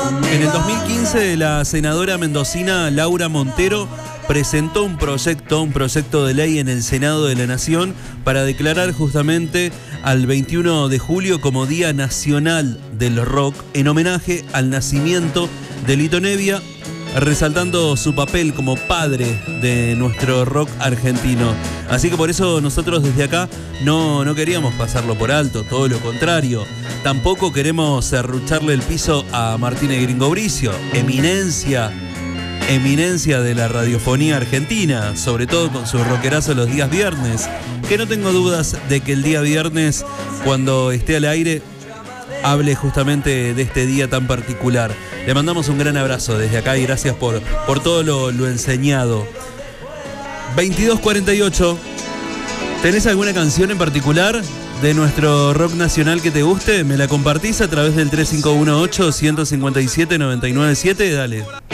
En el 2015, la senadora mendocina Laura Montero presentó un proyecto de ley en el Senado de la Nación para declarar justamente al 21 de julio como Día Nacional del Rock en homenaje al nacimiento de Lito Nebbia, resaltando su papel como padre de nuestro rock argentino. Así que por eso nosotros desde acá no queríamos pasarlo por alto, todo lo contrario. Tampoco queremos serrucharle el piso a Martínez Gringo Bricio, eminencia de la radiofonía argentina, sobre todo con su rockerazo los días viernes, que no tengo dudas de que el día viernes, cuando esté al aire, hable justamente de este día tan particular. Le mandamos un gran abrazo desde acá y gracias por todo lo enseñado. 22:48. ¿Tenés alguna canción en particular de nuestro rock nacional que te guste? ¿Me la compartís a través del 3518-157-997? Dale.